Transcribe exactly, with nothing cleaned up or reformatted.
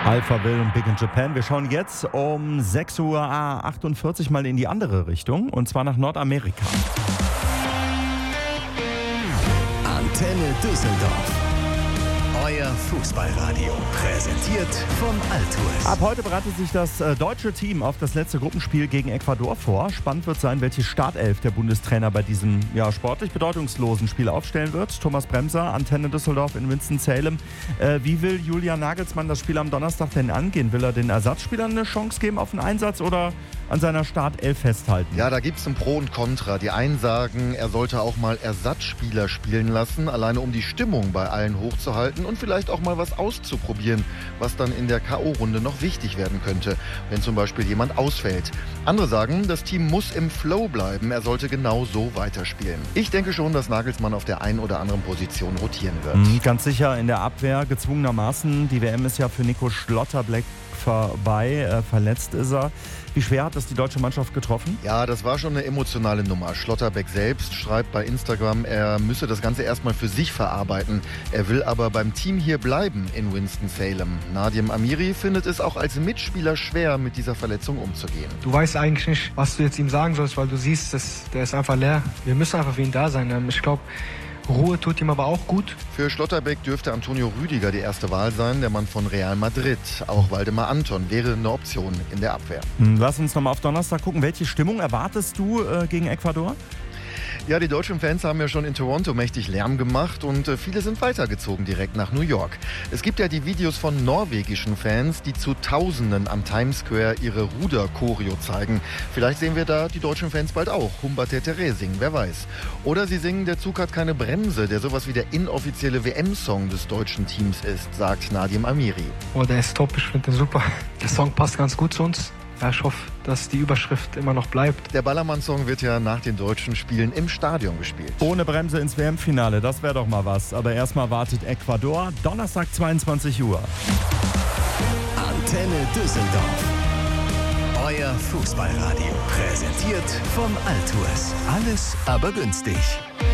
Alphaville und Big in Japan. Wir schauen jetzt um sechs Uhr achtundvierzig mal in die andere Richtung, und zwar nach Nordamerika. Antenne Düsseldorf. Euer Fußballradio, präsentiert von Altues. Ab heute bereitet sich das äh, deutsche Team auf das letzte Gruppenspiel gegen Ecuador vor. Spannend wird sein, welche Startelf der Bundestrainer bei diesem ja, sportlich bedeutungslosen Spiel aufstellen wird. Thomas Bremser, Antenne Düsseldorf in Winston-Salem. Äh, wie will Julian Nagelsmann das Spiel am Donnerstag denn angehen? Will er den Ersatzspielern eine Chance geben auf den Einsatz oder an seiner Startelf festhalten? Ja, da gibt es ein Pro und Contra. Die einen sagen, er sollte auch mal Ersatzspieler spielen lassen, alleine um die Stimmung bei allen hochzuhalten und vielleicht auch mal was auszuprobieren, was dann in der K O-Runde noch wichtig werden könnte, wenn zum Beispiel jemand ausfällt. Andere sagen, das Team muss im Flow bleiben, er sollte genau so weiterspielen. Ich denke schon, dass Nagelsmann auf der einen oder anderen Position rotieren wird. Mhm, ganz sicher in der Abwehr, gezwungenermaßen. Die W M ist ja für Nico Schlotterbeck vorbei, äh, verletzt ist er. Wie schwer hat das die deutsche Mannschaft getroffen? Ja, das war schon eine emotionale Nummer. Schlotterbeck selbst schreibt bei Instagram, er müsse das Ganze erstmal für sich verarbeiten. Er will aber beim Team hier bleiben in Winston-Salem. Nadim Amiri findet es auch als Mitspieler schwer, mit dieser Verletzung umzugehen. Du weißt eigentlich nicht, was du jetzt ihm sagen sollst, weil du siehst, dass der ist einfach leer. Wir müssen einfach für ihn da sein. Ich glaube, Ruhe tut ihm aber auch gut. Für Schlotterbeck dürfte Antonio Rüdiger die erste Wahl sein, der Mann von Real Madrid. Auch Waldemar Anton wäre eine Option in der Abwehr. Lass uns nochmal auf Donnerstag gucken. Welche Stimmung erwartest du äh, gegen Ecuador? Ja, die deutschen Fans haben ja schon in Toronto mächtig Lärm gemacht und äh, viele sind weitergezogen direkt nach New York. Es gibt ja die Videos von norwegischen Fans, die zu Tausenden am Times Square ihre Ruder-Choreo zeigen. Vielleicht sehen wir da die deutschen Fans bald auch Humbert Tere singen, wer weiß. Oder sie singen Der Zug hat keine Bremse, der sowas wie der inoffizielle W M-Song des deutschen Teams ist, sagt Nadim Amiri. Oh, der ist top, ich finde den super. Der Song passt ganz gut zu uns. Ja, ich hoffe, dass die Überschrift immer noch bleibt. Der Ballermann-Song wird ja nach den deutschen Spielen im Stadion gespielt. Ohne Bremse ins W M-Finale, das wäre doch mal was. Aber erstmal wartet Ecuador, Donnerstag zweiundzwanzig Uhr. Antenne Düsseldorf. Euer Fußballradio, präsentiert von Altues. Alles aber günstig.